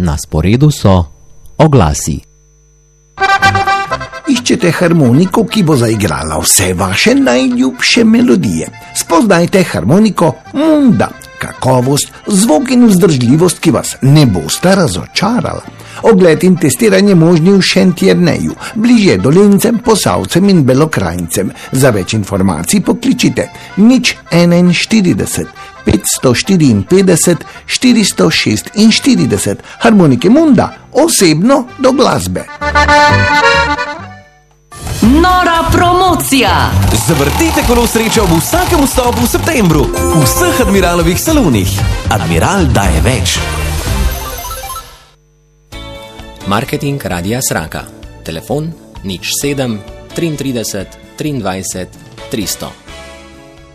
Na sporedu so oglasi. Iščete harmoniko, ki bo zaigrala vse vaše najljubše melodije. Spoznajte harmoniko Munda. Kakovost, zvok in vzdržljivost, ki vas ne bosta razočarala. Ogled in testiranje možni v Šentjerneju, bližje Dolencem, Posavcem in Belokranjcem. Za več informacij pokličite 041 554 446. Harmonike Munda, osebno do glasbe. Nora promocija! Zavrtite kolo sreče ob vsakem vstopu v septembru v vseh Admiralovih salonih. Admiral daje več. Marketing Radia Sraka. Telefon 07 33 23 300.